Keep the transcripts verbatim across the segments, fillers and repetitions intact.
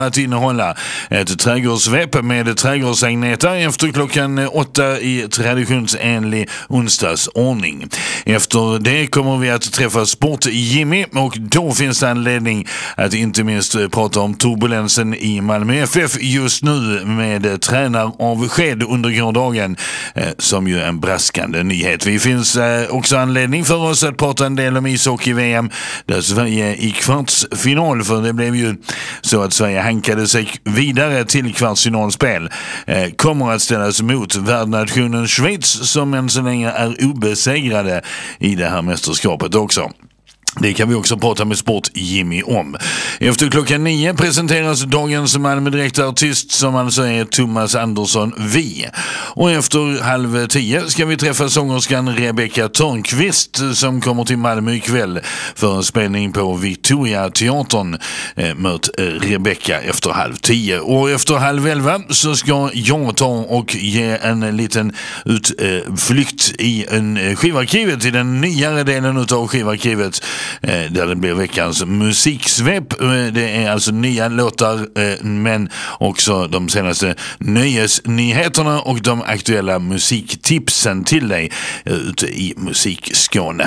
att innehålla ett trädgårdssvep med trädgårdsagneta efter klockan åtta i traditionsenlig onsdagsordning. Efter det kommer vi att träffa Sport-Jimmy och då finns det anledning att inte minst prata om turbulensen i Malmö F F just nu med tränaravsked under gårdagen eh, som ju en braskande nyhet. Vi finns eh, också anledning för oss att prata en del om ishockey-V M där Sverige i kvartsfinal, för det blev ju så att Sverige hankade sig vidare till kvartsfinalspel, eh, kommer att ställas mot värdnationen Schweiz som än så länge är obesegrade i det här mästerskapet också. Det kan vi också prata med Sport-Jimmy om. Efter klockan nio presenteras dagens Malmö Direkt-artist som alltså är Thomas Andersson Vi. Och efter halv tio ska vi träffa sångerskan Rebecca Törnqvist som kommer till Malmö ikväll för en spelning på Victoria Teatern. Eh, möt Rebecca efter halv tio. Och efter halv elva så ska jag ta och ge en liten utflykt eh, i en skivarkivet, i den nyare delen av skivarkivet, där det blir veckans musiksvep. Det är alltså nya låtar men också de senaste nöjesnyheterna och de aktuella musiktipsen till dig ute i Musikskåne.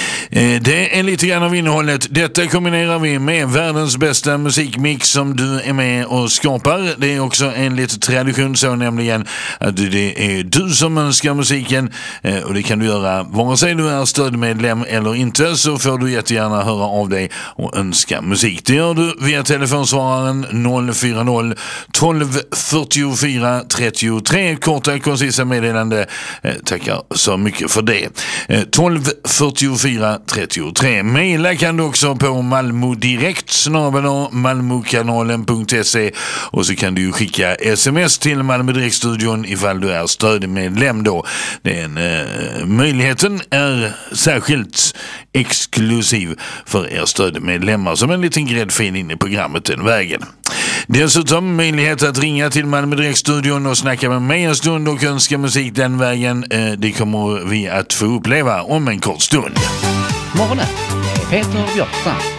Det är lite grann av innehållet. Detta kombinerar vi med världens bästa musikmix som du är med och skapar. Det är också en lite tradition så, nämligen att det är du som önskar musiken, och det kan du göra vare sig du är stödmedlem eller inte, så får du jättegärna höra av dig och önska musik. Det gör du via telefonsvararen noll fyra noll tolv fyrtiofyra trettiotre. Korta koncisa meddelande. Tackar så mycket för det. tolv fyrtiofyra trettiotre. Maila kan du också på malmodirekt snabel-a malmokanalen punkt se, och så kan du ju skicka sms till Malmö Direktstudion ifall du är stödmedlem då. Den eh, möjligheten är särskilt exklusiv för er stödmedlemmar, som en liten gräddfin in i programmet den vägen. Dessutom möjlighet att ringa till Malmö Direktstudion och snacka med mig en stund och önska musik den vägen. Eh, det kommer vi att få uppleva om en kort stund. Morgonen med Peter Björkstrand.